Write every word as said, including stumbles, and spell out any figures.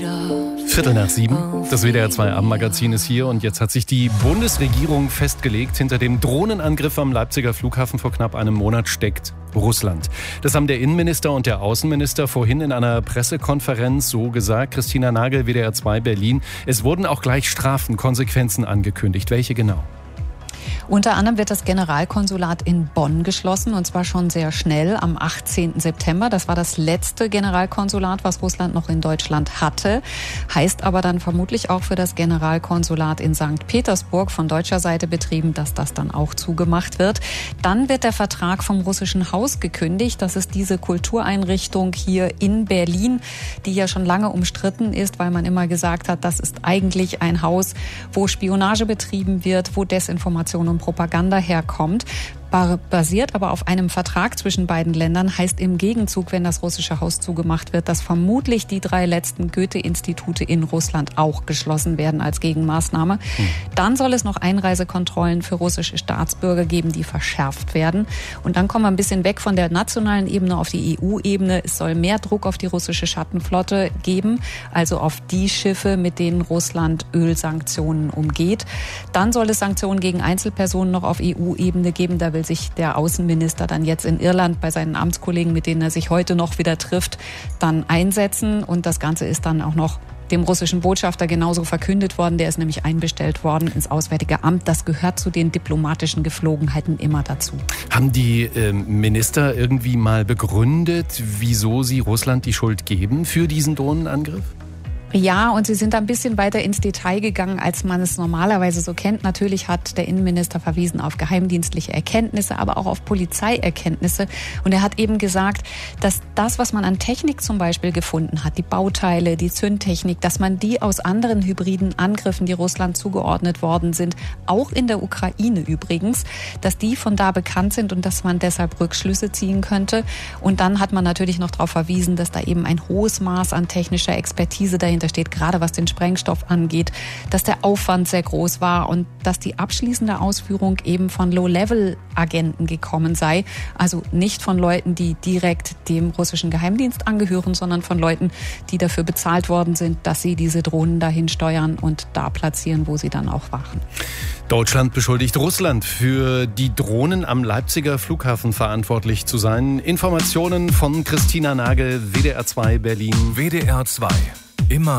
Viertel nach sieben, das W D R zwei Abendmagazin ist hier und jetzt hat sich die Bundesregierung festgelegt, hinter dem Drohnenangriff am Leipziger Flughafen vor knapp einem Monat steckt Russland. Das haben der Innenminister und der Außenminister vorhin in einer Pressekonferenz so gesagt. Christina Nagel, W D R zwei Berlin. Es wurden auch gleich Strafen, Konsequenzen angekündigt. Welche genau? Unter anderem wird das Generalkonsulat in Bonn geschlossen, und zwar schon sehr schnell am achtzehnten September. Das war das letzte Generalkonsulat, was Russland noch in Deutschland hatte. Heißt aber dann vermutlich auch für das Generalkonsulat in Sankt Petersburg, von deutscher Seite betrieben, dass das dann auch zugemacht wird. Dann wird der Vertrag vom Russischen Haus gekündigt. Das ist diese Kultureinrichtung hier in Berlin, die ja schon lange umstritten ist, weil man immer gesagt hat, das ist eigentlich ein Haus, wo Spionage betrieben wird, wo Desinformation und Propaganda herkommt. Basiert aber auf einem Vertrag zwischen beiden Ländern, heißt im Gegenzug, wenn das Russische Haus zugemacht wird, dass vermutlich die drei letzten Goethe-Institute in Russland auch geschlossen werden als Gegenmaßnahme. Hm. Dann soll es noch Einreisekontrollen für russische Staatsbürger geben, die verschärft werden. Und dann kommen wir ein bisschen weg von der nationalen Ebene auf die E U-Ebene. Es soll mehr Druck auf die russische Schattenflotte geben, also auf die Schiffe, mit denen Russland Ölsanktionen umgeht. Dann soll es Sanktionen gegen Einzelpersonen noch auf E U-Ebene geben. Da will sich der Außenminister dann jetzt in Irland bei seinen Amtskollegen, mit denen er sich heute noch wieder trifft, dann einsetzen. Und das Ganze ist dann auch noch dem russischen Botschafter genauso verkündet worden. Der ist nämlich einbestellt worden ins Auswärtige Amt. Das gehört zu den diplomatischen Geflogenheiten immer dazu. Haben die äh, Minister irgendwie mal begründet, wieso sie Russland die Schuld geben für diesen Drohnenangriff? Ja, und sie sind ein bisschen weiter ins Detail gegangen, als man es normalerweise so kennt. Natürlich hat der Innenminister verwiesen auf geheimdienstliche Erkenntnisse, aber auch auf Polizeierkenntnisse. Und er hat eben gesagt, dass das, was man an Technik zum Beispiel gefunden hat, die Bauteile, die Zündtechnik, dass man die aus anderen hybriden Angriffen, die Russland zugeordnet worden sind, auch in der Ukraine übrigens, dass die von da bekannt sind und dass man deshalb Rückschlüsse ziehen könnte. Und dann hat man natürlich noch darauf verwiesen, dass da eben ein hohes Maß an technischer Expertise dahinter steht, gerade was den Sprengstoff angeht, dass der Aufwand sehr groß war und dass die abschließende Ausführung eben von Low-Level-Agenten gekommen sei. Also nicht von Leuten, die direkt dem russischen Geheimdienst angehören, sondern von Leuten, die dafür bezahlt worden sind, dass sie diese Drohnen dahin steuern und da platzieren, wo sie dann auch wachen. Deutschland beschuldigt Russland, für die Drohnen am Leipziger Flughafen verantwortlich zu sein. Informationen von Christina Nagel, W D R zwei Berlin. W D R zwei. Immer